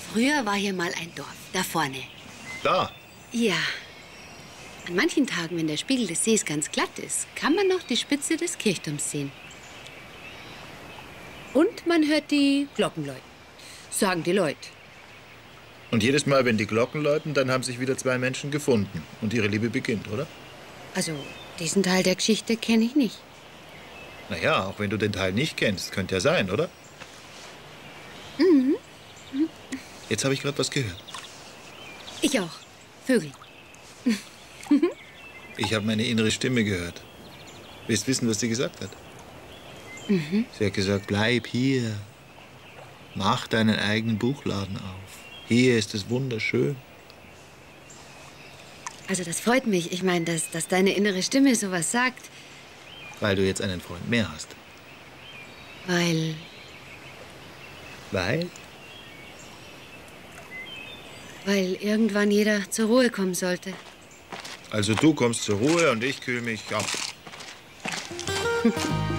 Früher war hier mal ein Dorf, da vorne. Da? Ja. An manchen Tagen, wenn der Spiegel des Sees ganz glatt ist, kann man noch die Spitze des Kirchturms sehen. Und man hört die Glocken läuten, sagen die Leute. Und jedes Mal, wenn die Glocken läuten, dann haben sich wieder zwei Menschen gefunden. Und ihre Liebe beginnt, oder? Also, diesen Teil der Geschichte kenne ich nicht. Naja, auch wenn du den Teil nicht kennst, könnte ja sein, oder? Mhm. Jetzt habe ich gerade was gehört. Ich auch. Vögel. Ich habe meine innere Stimme gehört. Willst wissen, was sie gesagt hat? Mhm. Sie hat gesagt, bleib hier. Mach deinen eigenen Buchladen auf. Hier ist es wunderschön. Also das freut mich. Ich meine, dass deine innere Stimme sowas sagt. Weil du jetzt einen Freund mehr hast. Weil? Weil irgendwann jeder zur Ruhe kommen sollte. Also du kommst zur Ruhe und ich kühl mich ab.